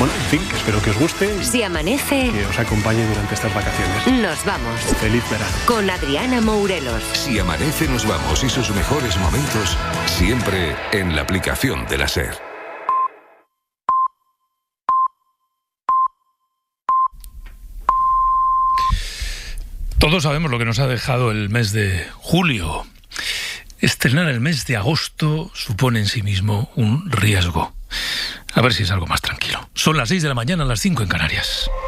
Bueno, en fin, que espero que os guste. Si amanece, Que os acompañe durante estas vacaciones. nos vamos. Feliz verano. Con Adriana Mourelos. Si amanece, nos vamos, y sus mejores momentos siempre en la aplicación de la SER. Todos sabemos lo que nos ha dejado el mes de julio. Estrenar el mes de agosto supone en sí mismo un riesgo. A ver si es algo más tranquilo. Son las 6 de la mañana, las 5 en Canarias.